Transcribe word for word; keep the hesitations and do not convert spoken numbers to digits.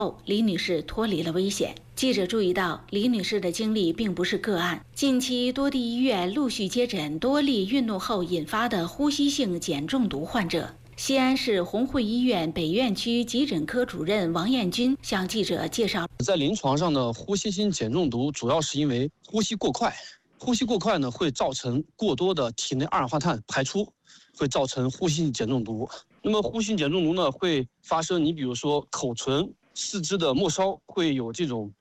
后，李女士脱离了危险。记者注意到，李女士的经历并不是个案。近期多地医院陆续接诊多例运动后引发的呼吸性碱中毒患者。西安市红会医院北院区急诊科主任王艳军向记者介绍， 在临床上呢，呼吸性碱中毒主要是因为呼吸过快，呼吸过快呢会造成过多的体内二氧化碳排出，会造成呼吸性碱中毒。那么呼吸性碱中毒呢会发生，你比如说口唇、四肢的末梢会有这种